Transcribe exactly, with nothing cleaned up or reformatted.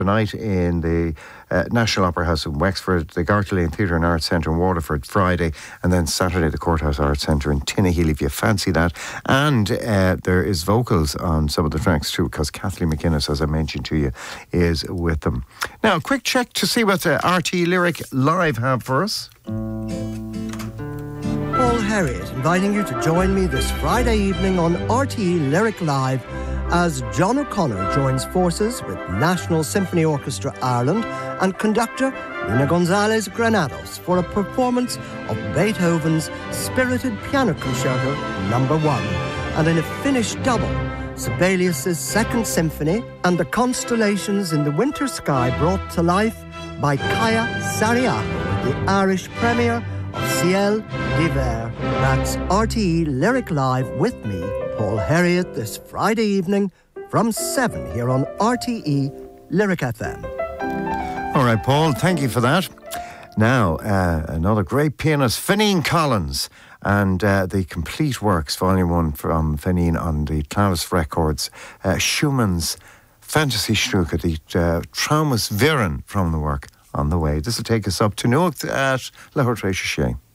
tonight in the uh, National Opera House in Wexford, the Garter Lane Theatre and Arts Centre in Waterford Friday, and then Saturday the Courthouse Arts Centre in Tinnahealy if you fancy that. And uh, there is vocals on some of the tracks too, because Kathleen McInnes, as I mentioned to you, is with them. Now, a quick check to see what the R T E Lyric Live have for us. Paul Herriot inviting you to join me this Friday evening on R T E Lyric Live as John O'Connor joins forces with National Symphony Orchestra Ireland and conductor Nina Gonzalez Granados for a performance of Beethoven's Spirited Piano Concerto number one, and in a Finnish double, Sibelius' Second Symphony and the constellations in the winter sky brought to life by Kaya Sariaho, the Irish premiere of Ciel d'Hiver. That's R T E Lyric Live with me, Paul Herriot, this Friday evening from seven here on R T E Lyric F M. All right, Paul, thank you for that. Now, uh, another great pianist, Fineen Collins, and uh, the Complete Works, Volume one from Fineen on the Clavis Records, uh, Schumann's Fantasy Stücke, the uh, Traumas Viren from the work on the way. This will take us up to Nuacht at La Hortracia Shea.